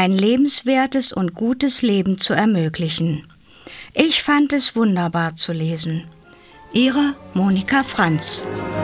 ein lebenswertes und gutes Leben zu ermöglichen. Ich fand es wunderbar zu lesen. Ihre Monika Franz.